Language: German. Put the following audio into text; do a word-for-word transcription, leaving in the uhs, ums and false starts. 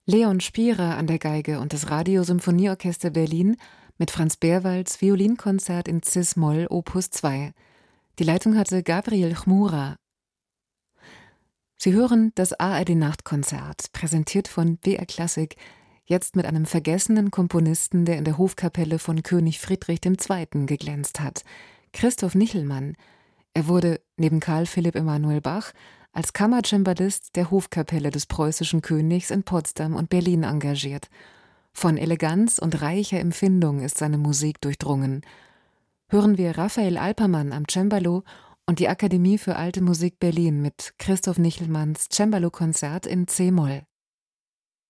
Leon Spierer an der Geige und das Radiosymphonieorchester Berlin mit Franz Berwalds Violinkonzert in Cis-Moll Opus zwei. Die Leitung hatte Gabriel Chmura. Sie hören das A R D-Nachtkonzert, präsentiert von B R Klassik, jetzt mit einem vergessenen Komponisten, der in der Hofkapelle von König Friedrich der Zweite geglänzt hat, Christoph Nichelmann. Er wurde, neben Karl Philipp Emanuel Bach, als Kammercembalist der Hofkapelle des preußischen Königs in Potsdam und Berlin engagiert. Von Eleganz und reicher Empfindung ist seine Musik durchdrungen. Hören wir Raphael Alpermann am Cembalo und die Akademie für Alte Musik Berlin mit Christoph Nichelmanns Cembalo-Konzert in C-Moll.